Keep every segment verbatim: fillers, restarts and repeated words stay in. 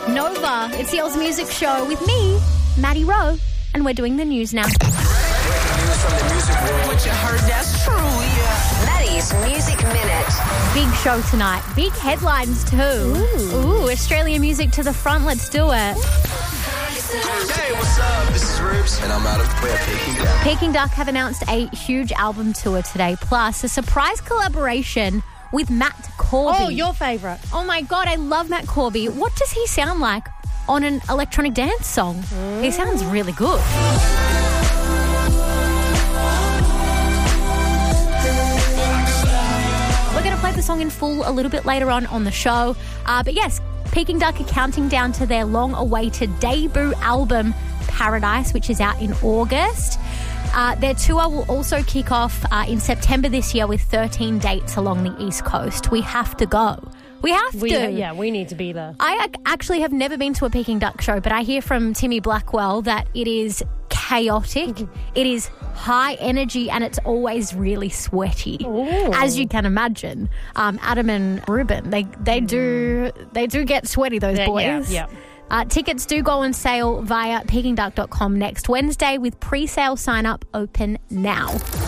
Nova. It's the Oz Music Show with me, Maddie Rowe, and we're doing the news now. Breaking news from the music world. What you heard, that's true, yeah. Maddie's Music Minute. Big show tonight. Big headlines too. Ooh. Ooh, Australian music to the front. Let's do it. Hey, what's up? This is Rubes, and I'm out of Prayer Peking Duck. Peking Duck have announced a huge album tour today, plus a surprise collaboration with Matt Corby. Oh, your favourite. Oh my God, I love Matt Corby. What does he sound like on an electronic dance song? Mm. He sounds really good. We're going to play the song in full a little bit later on on the show. Uh, but yes, Peking Duck are counting down to their long-awaited debut album, Paradise, which is out in August. Uh, their tour will also kick off uh, in September this year with thirteen dates along the East Coast. We have to go. We have we, to. Yeah, we need to be there. I actually have never been to a Peking Duck show, but I hear from Timmy Blackwell that it is chaotic, mm-hmm. it is high energy, and it's always really sweaty, Ooh. As you can imagine. Um, Adam and Ruben, they they do they do get sweaty, those yeah, boys. Yeah, yeah. Uh, tickets do go on sale via peking duck dot com next Wednesday with pre-sale sign-up open now.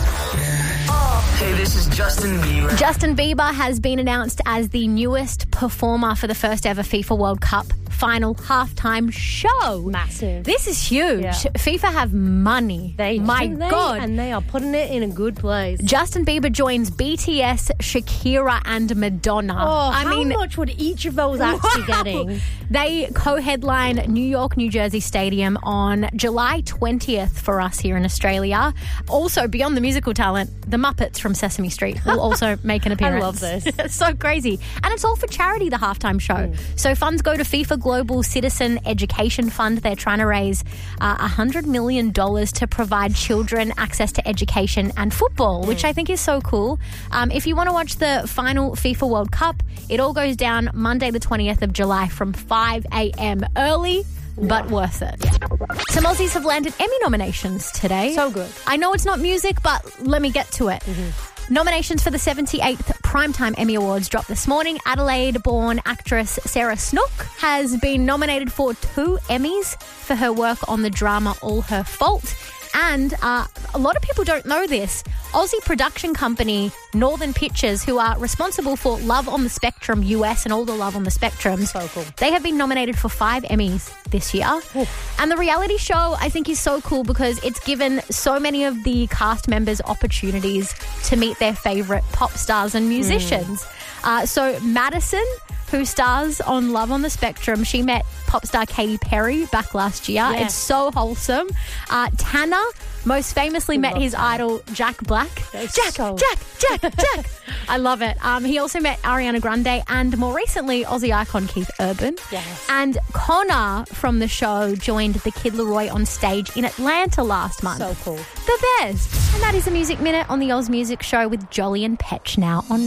Hey, this is Justin Bieber. Justin Bieber has been announced as the newest performer for the first ever FIFA World Cup final halftime show. Massive. This is huge. Yeah. FIFA have money. They My do, they, God. And they are putting it in a good place. Justin Bieber joins B T S, Shakira and Madonna. Oh, I how mean, much would each of those acts wow. be getting? They co-headline New York, New Jersey Stadium on July twentieth for us here in Australia. Also, beyond the musical talent, the Muppets from Sesame Street will also make an appearance. I love this. It's so crazy. And it's all for charity, the halftime show. Mm. So funds go to FIFA Global Citizen Education Fund. They're trying to raise uh, one hundred million dollars to provide children access to education and football, mm. which I think is so cool. Um, if you want to watch the final FIFA World Cup, it all goes down Monday the twentieth of July from five a.m. early, but worth it. Some Aussies have landed Emmy nominations today. So good. I know it's not music, but let me get to it. Mm-hmm. Nominations for the seventy-eighth Primetime Emmy Awards dropped this morning. Adelaide-born actress Sarah Snook has been nominated for two Emmys for her work on the drama All Her Fault. And uh, a lot of people don't know this. Aussie production company Northern Pictures, who are responsible for Love on the Spectrum U S and all the Love on the Spectrums, so cool. They have been nominated for five Emmys this year. Ooh. And the reality show, I think, is so cool because it's given so many of the cast members opportunities to meet their favourite pop stars and musicians. Mm. Uh, so Madison, who stars on Love on the Spectrum, she met pop star Katy Perry back last year. Yeah. It's so wholesome. Uh, Tanner most famously met his that. idol Jack Black. Jack, so... Jack, Jack, Jack. I love it. Um, he also met Ariana Grande and more recently Aussie icon Keith Urban. Yes. And Connor from the show joined the Kid Laroi on stage in Atlanta last month. So cool. The best. And that is a Music Minute on the Oz Music Show with Jolly and Petch now on